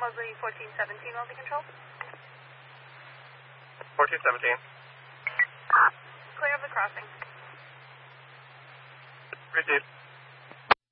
Mosley 1417 will be control. 1417. Clear of the crossing. Received.